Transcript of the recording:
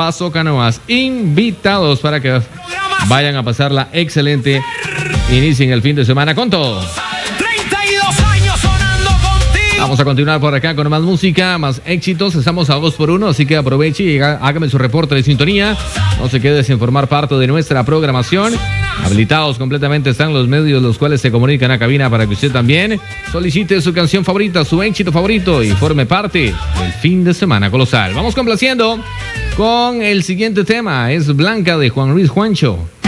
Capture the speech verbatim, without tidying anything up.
Paso Canoas. Invitados para que vayan a pasarla excelente. Inicien el fin de semana con todo. Vamos a continuar por acá con más música, más éxitos. Estamos a dos por uno, así que aproveche y hágame su reporte de sintonía. No se quede sin formar parte de nuestra programación. Habilitados completamente están los medios los cuales se comunican a cabina para que usted también solicite su canción favorita, su éxito favorito y forme parte del fin de semana colosal. Vamos complaciendo con el siguiente tema. Es Blanca de Juan Luis Juancho.